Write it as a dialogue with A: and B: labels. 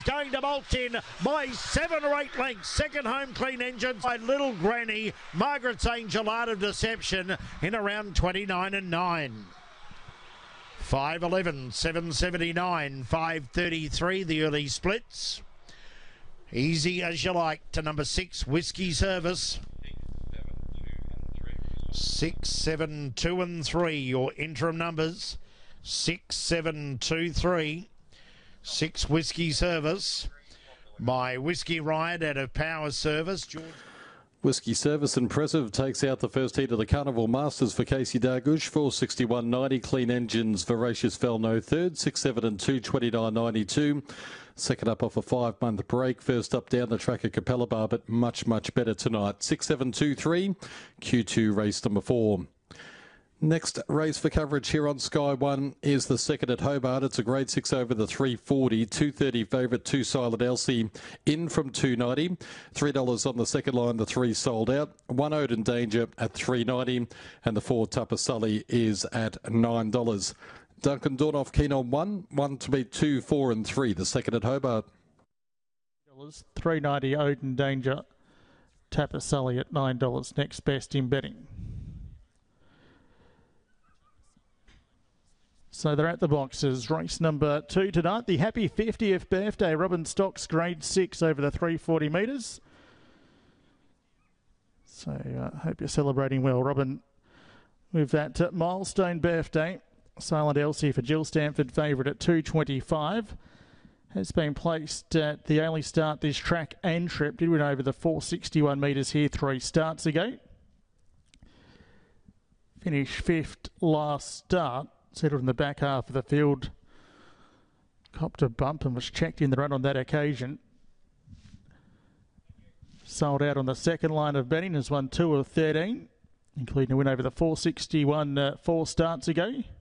A: Going to bolt in by 7 or 8 lengths. Second home clean engine by Little Granny. Margaret's Angel Art of Deception in around 29 and 9. 5:11, 7:79, 5:33 the early splits. Easy as you like to number 6, Whiskey Service. 6, 7, 2 and 3 your interim numbers. 6, 7, 2, 3. 6 Whiskey Service. My Whiskey Ride out of Power Service.
B: Whiskey Service Impressive takes out the first heat of the Carnival Masters for Casey Dargush. 461.90. Clean Engines, Voracious Fell no third. 6, 7 and 2, 29.92. Second up off a 5-month break. First up down the track at Capella Bar, but much better tonight. 6, 7, 2, 3. Q2 race number 4. Next race for coverage here on Sky One is the second at Hobart. It's a grade 6 over the 340. 230 favourite, 2 Silent Elsie in from 290. $3 on the second line, the 3 sold out. 1 Ode in Danger at $3.90 and the 4 Tupper Sully is at $9. Duncan Dornoff keen on 1 to beat 2, 4 and 3. The second at Hobart.
C: $3.90 Ode in Danger. Tapper Sully at $9. Next best in betting. So they're at the boxes. Race number 2 tonight. The happy 50th birthday. Robin Stocks, grade 6 over the 340 metres. So hope you're celebrating well, Robin, with that milestone birthday. Silent Elsie for Jill Stanford, favourite at $2.25. Has been placed at the only start this track and trip. Did win over the 461 metres here 3 starts ago. Finished 5th last start. Settled in the back half of the field. Copped a bump and was checked in the run on that occasion. Sold out on the second line of betting. Has won 2 of 13, including a win over the 461 4 starts ago.